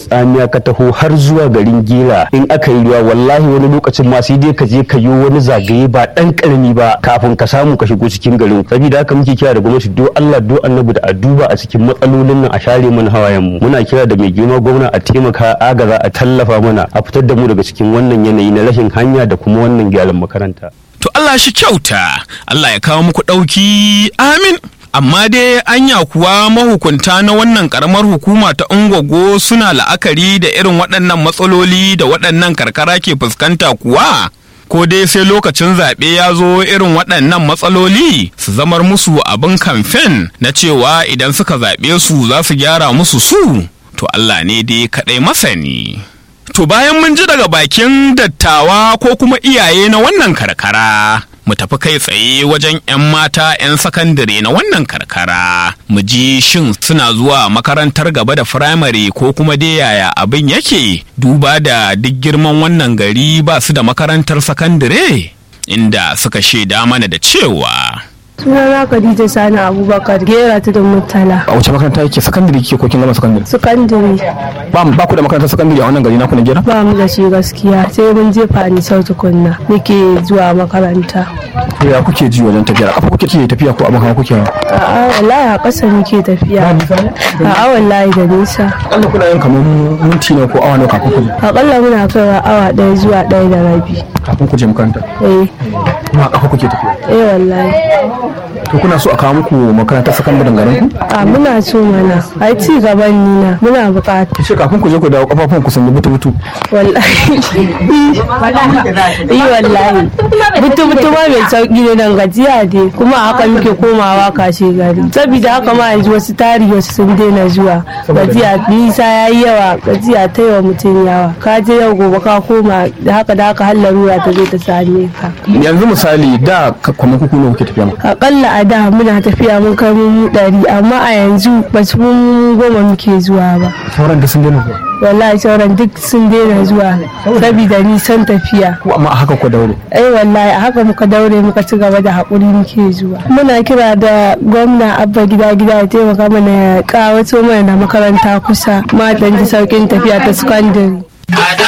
tsamiya ka taho har zuwa garin Gera in aka yi ruwa wallahi wani lokacin ma sai dai ka je ka yi wani zagaye ba dan karami ba kafin ka samu ka shigo cikin garin. Saboda haka muke kira da gwamnati do Allah do Annabi da a duba a cikin matsalolin nan a share mana hawayen mu. Muna kira da mai girma gwamna a taimaka agaza a tallafa mana a fitar da mu daga cikin wannan yanayi na rashin hanya da kuma wannan gyaran makaranta. To Allah shi kyauta, Allah ya kawo muku ɗauki, amin. Amma dai anya kuwa mahukunta na wannan karamar hukuma ta Ungwaggo suna la'akari da irin waɗannan matsaloli da waɗannan karkara ke fuskanta kuwa? Ko dai sai lokacin zaɓe ya zo irin waɗannan matsaloli su zamar musu abin kamfen na cewa idan suka zaɓe su za su gyara musu su? To Allah ne dai kaɗai masani. To bayan mun ji daga bakin dattawa ko kuma iyaye na wannan karkara, mu tafi kai tsaye wajen 'yan mata 'yan sakandare na wannan karkara mu ji shin suna zuwa makarantar gaba da firamare ko kuma dai yaya abin yake duba da duk girman wannan gari ba su da makarantar sakandare, inda suka shaida mana da cewa sunana Khadija Sani Abubakar Gera ta da Murtala. A wace makaranta yake, sakandare kike ko kin gama sakandare? Sakandare. Ba ku da makarantar sakandare a wannan gari na ku na Gera? Ba mu da shi gaskiya, sai mun je Fani sau tukunna muke zuwa makaranta. Ya kuke ji wajen tafiya? Kafa kuke tafiya ko abin hawa kuke? A'a wallahi a ƙasa muke tafiya. A'a wallahi da nisa. Allah kuna yin kamar minti ne ko awa ne kafin ku je? Akalla muna kaiwa awa 1 zuwa 1.5 kafin ku je makaranta. Kuma kafa kuke tafiya? Wallahi. To kuna so a kawo muku makarantar sakandaren garin ku? A muna so mana. Ai ci gaban ni na muna bukata. Kishi kafin ku je ku dawo kafafun ku sun yi butu-butu. Wallahi. Wallahi. Butu-butu ma mai sauki ne dan gajiya dai kuma haka muke komawa kashe gari. Saboda haka ma yanzu wasu tari wasu sun daina zuwa. Gajiya nisa yayi yawa, gajiya ta yawa mutum yawa. Ka je yau gobe ka koma da haka har larura ta zo ta same ka. Yanzu misali da kamar kuku ne kuke tafiya? Akalla a da muna tafiya mun kai mu 100 amma a yanzu ba su mun 10 muke zuwa ba. Sauran da sun daina zuwa? Wallahi sauran duk sun daina zuwa saboda nisan tafiya. Amma a haka ku daure? Wallahi a haka muka daure muka ci gaba da haƙuri muke zuwa. Muna kira da gwamna Abba gida ya taimaka mana ya kawato mana da makaranta kusa matan ji sauƙin tafiya ta sakandare.